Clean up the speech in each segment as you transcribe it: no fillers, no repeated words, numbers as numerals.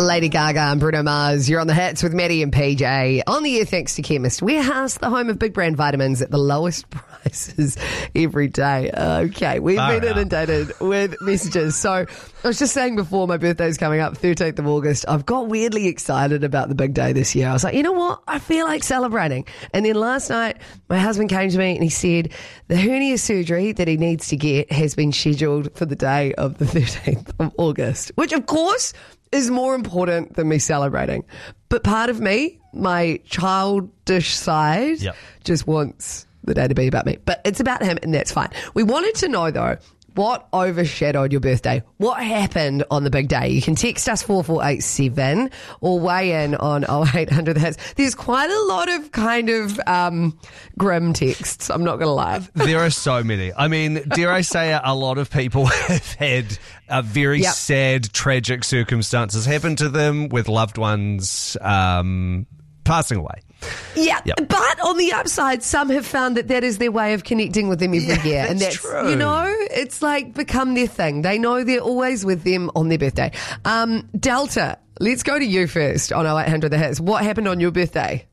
Lady Gaga and Bruno Mars, you're on the hits with Maddie and PJ. On the air thanks to Chemist Warehouse, the home of big brand vitamins at the lowest prices every day. Okay, we've been inundated with messages. So I was just saying before, my birthday's coming up, 13th of August. I've got weirdly excited about the big day this year. I was like, you know what? I feel like celebrating. And then last night, my husband came to me and he said the hernia surgery that he needs to get has been scheduled for the day of the 13th of August, which of course is more important than me celebrating. But part of me, my childish side, just wants the day to be about me. But it's about him, and that's fine. We wanted to know, though, what overshadowed your birthday? What happened on the big day? You can text us 4487 or weigh in on 0800 the hits. There's quite a lot of kind of grim texts, I'm not going to lie. There are so many. I mean, dare I say a lot of people have had very sad, tragic circumstances happen to them with loved ones passing away. But on the upside, some have found that is their way of connecting with them every year. And that's true. You know, it's like become their thing. They know they're always with them on their birthday. Delta, let's go to you first on 0800 the hits. What happened on your birthday?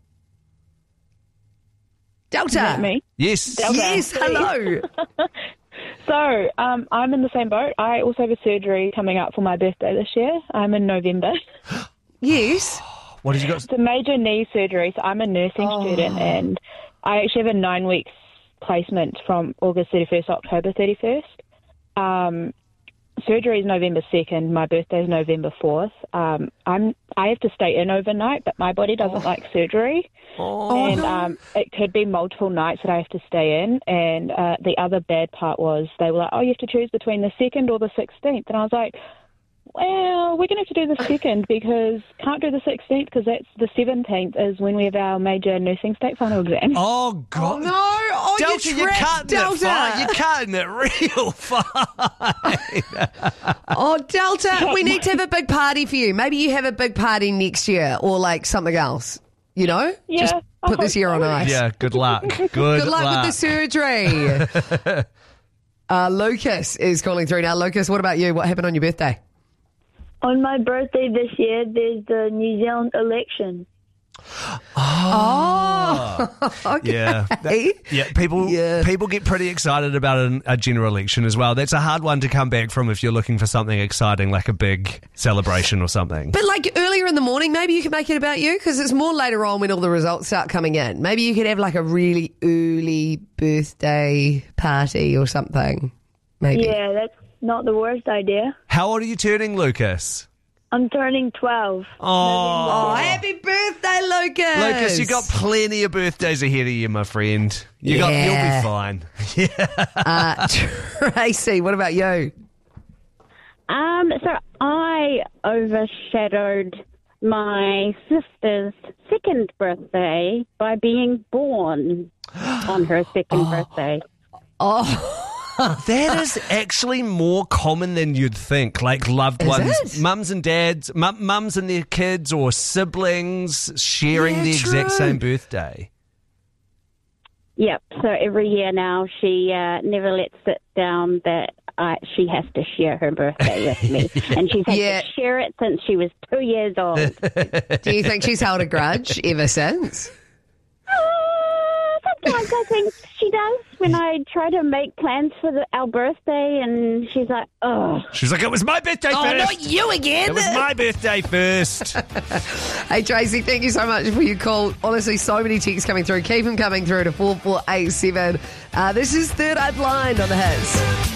Delta. Is that me? Yes. Delta. Yes, hello. So, I'm in the same boat. I also have a surgery coming up for my birthday this year. I'm in November. Yes. What did you got? It's a major knee surgery, so I'm a nursing student, and I actually have a 9 weeks placement from August 31st to October 31st. Surgery is November 2nd. My birthday is November 4th. I have to stay in overnight, but my body doesn't like surgery. It could be multiple nights that I have to stay in. And the other bad part was they were like, you have to choose between the 2nd or the 16th. And I was like, well, we're going to have to do the 2nd because can't do the 16th because that's the 17th is when we have our major nursing state final exam. Oh, God. Oh, no. Oh, Delta, you're cutting it fine. You're cutting it real fine. Oh, Delta, we need to have a big party for you. Maybe you have a big party next year or like something else, you know? Yeah, Just put this year on ice. Yeah, good luck. Good luck with the surgery. Lucas is calling through now. Lucas, what about you? What happened on your birthday? On my birthday this year, there's the New Zealand election. Okay. Yeah. People get pretty excited about a general election as well. That's a hard one to come back from if you're looking for something exciting like a big celebration or something. But like earlier in the morning, maybe you could make it about you because it's more later on when all the results start coming in. Maybe you could have like a really early birthday party or something. Maybe. Yeah, that's not the worst idea. How old are you turning, Lucas? I'm turning 12. Oh, happy birthday, Lucas. Lucas, you got plenty of birthdays ahead of you, my friend. You'll be fine. Tracy, what about you? So I overshadowed my sister's second birthday by being born on her second birthday. That is actually more common than you'd think. Like loved ones, mums and dads, mums and their kids or siblings sharing the exact same birthday. Yep. So every year now she never lets it down that she has to share her birthday with me. And she's had to share it since she was 2 years old. Do you think she's held a grudge ever since? Sometimes I think she does when I try to make plans for our birthday, and she's like, oh. She's like, it was my birthday first. Oh, not you again. It was my birthday first. Hey, Tracy, thank you so much for your call. Honestly, so many texts coming through. Keep them coming through to 4487. This is Third Eye Blind on the Hits.